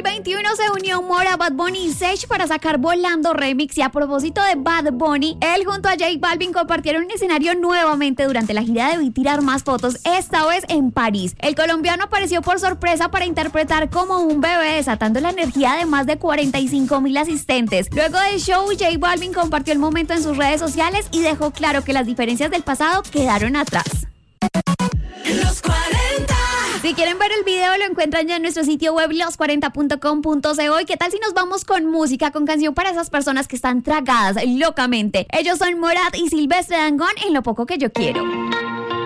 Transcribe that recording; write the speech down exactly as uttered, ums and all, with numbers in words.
mil veintiuno se unió Mora, Bad Bunny y Sech para sacar Volando Remix. Y a propósito de Bad Bunny, él junto a J Balvin compartieron un escenario nuevamente durante la gira de Vi Tirar Más Fotos, esta vez en París. El colombiano apareció por sorpresa para interpretar como un bebé, desatando la energía de más de cuarenta y cinco mil asistentes. Luego del show, J Balvin compartió el momento en sus redes sociales y dejó claro que las diferencias del pasado quedaron atrás. Los cuarenta. Si quieren ver el video, lo encuentran ya en nuestro sitio web los cuarenta punto com punto co. ¿Y qué tal si nos vamos con música, con canción para esas personas que están tragadas locamente? Ellos son Morat y Silvestre Dangond en Lo Poco Que Yo Quiero.